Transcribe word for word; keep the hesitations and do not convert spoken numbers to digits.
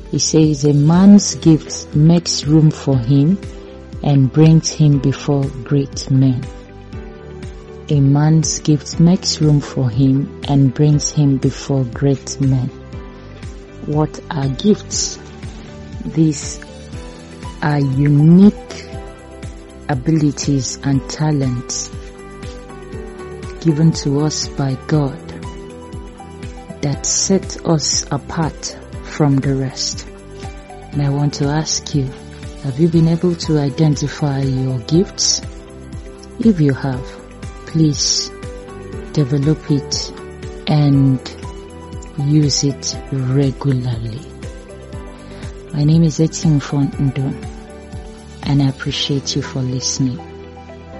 He says a man's gift makes room for him and brings him before great men. A man's gift makes room for him and brings him before great men. What are gifts? These are unique abilities and talents given to us by God that set us apart from the rest. And I want to ask you, have you been able to identify your gifts? If you have, please develop it and use it regularly. My name is Etienne Fontendon, and I appreciate you for listening.